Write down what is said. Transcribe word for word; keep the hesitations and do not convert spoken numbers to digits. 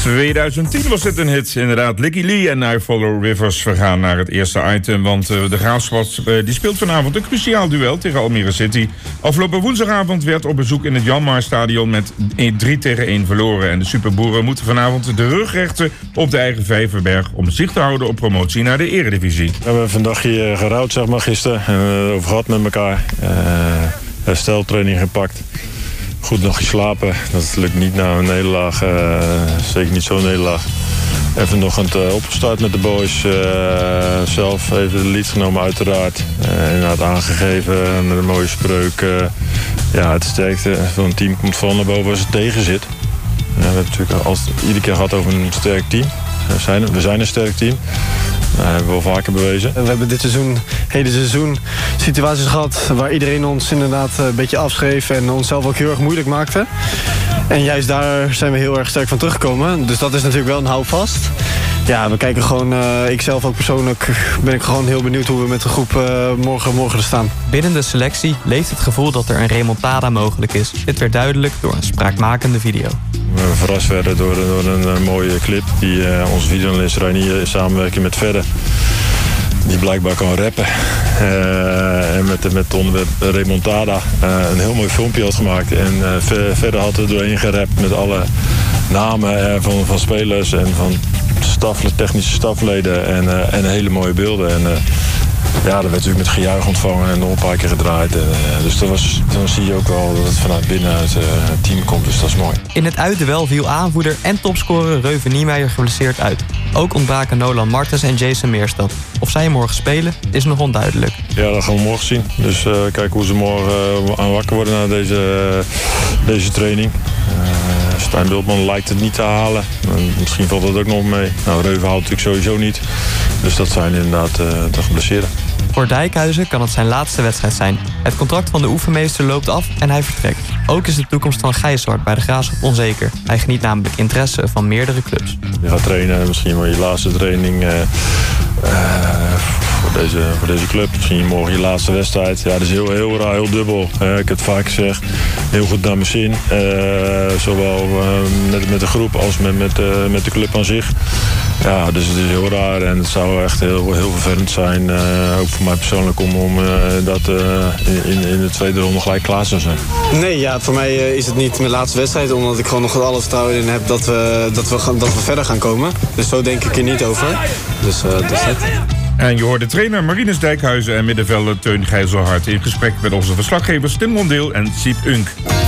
twintig tien was dit een hit, inderdaad. Licky Lee en I Follow Rivers. We gaan naar het eerste item, want uh, de Graafschap uh, die speelt vanavond een cruciaal duel tegen Almere City. Afgelopen woensdagavond werd op bezoek in het Janmaar Stadion met drie tegen één verloren. En de Superboeren moeten vanavond de rug rechten op de eigen Vijverberg om zicht te houden op promotie naar de Eredivisie. We hebben even een dagje gerouwd, zeg maar, gisteren. En uh, over gehad met elkaar. Uh, hersteltraining gepakt. Goed nog geslapen. Dat lukt niet na een nederlaag. Uh, zeker niet zo'n nederlaag. Even nog aan het uh, opgestart met de boys. Uh, zelf even de lead genomen uiteraard. Uh, inderdaad aangegeven met een mooie spreuk. Uh, ja, het sterkte van een team komt vooral naar boven als het tegen zit. Uh, we hebben natuurlijk al, iedere keer gehad over een sterk team. We zijn, we zijn een sterk team. Dat hebben we wel vaker bewezen. We hebben dit seizoen, hele seizoen, situaties gehad waar iedereen ons inderdaad een beetje afschreef en onszelf ook heel erg moeilijk maakte. En juist daar zijn we heel erg sterk van teruggekomen. Dus dat is natuurlijk wel een houvast. Ja, we kijken gewoon, uh, ik zelf ook persoonlijk, ben ik gewoon heel benieuwd hoe we met de groep uh, morgen, morgen er staan. Binnen de selectie leeft het gevoel dat er een remontada mogelijk is. Dit werd duidelijk door een spraakmakende video. We verrast werden door, door een, een mooie clip die uh, onze videoanalist Reinier in samenwerking met Verder, die blijkbaar kan rappen. Uh, en met, met het onderwerp Remontada uh, een heel mooi filmpje had gemaakt. En uh, ver, verder had er doorheen gerapt met alle namen uh, van, van spelers en van staf, technische stafleden en, uh, en hele mooie beelden. En, uh, ja, dat werd natuurlijk met gejuich ontvangen en nog een paar keer gedraaid. En, uh, dus dat was, dan zie je ook wel dat het vanuit binnenuit uh, het team komt, dus dat is mooi. In het uitduel viel aanvoerder en topscorer Reuven Niemeyer geblesseerd uit. Ook ontbraken Nolan Martens en Jason Meerstad. Of zij morgen spelen, is nog onduidelijk. Ja, dat gaan we morgen zien. Dus uh, kijken hoe ze morgen uh, aan wakker worden na deze, uh, deze training. Uh, Stijn Bultman lijkt het niet te halen. Uh, misschien valt dat ook nog mee. Nou, Reuven haalt natuurlijk sowieso niet. Dus dat zijn inderdaad uh, de geblesseerden. Voor Dijkhuizen kan het zijn laatste wedstrijd zijn. Het contract van de oefenmeester loopt af en hij vertrekt. Ook is de toekomst van Gijswart bij de Graafschap onzeker. Hij geniet namelijk interesse van meerdere clubs. Je gaat trainen, misschien wel je laatste training uh, uh, voor, deze, voor deze club. Misschien morgen je laatste wedstrijd. Ja, dat is heel, heel raar, heel dubbel. Uh, ik heb het vaak gezegd. Heel goed naar mijn zin. Uh, zowel uh, met, met de groep als met, met, uh, met de club aan zich. Ja, dus het is heel raar en het zou echt heel, heel vervelend zijn. Uh, ook voor mij persoonlijk om, om uh, dat uh, in, in de tweede ronde gelijk klaar zou zijn. Nee, ja, voor mij uh, is het niet mijn laatste wedstrijd. Omdat ik gewoon nog alle vertrouwen in heb dat we, dat we, gaan, dat we verder gaan komen. Dus zo denk ik er niet over. Dus uh, dat is het. En je hoorde trainer Marinus Dijkhuizen en middenvelder Teun Gijzelhart in gesprek met onze verslaggevers Tim Rondeel en Siep Unk.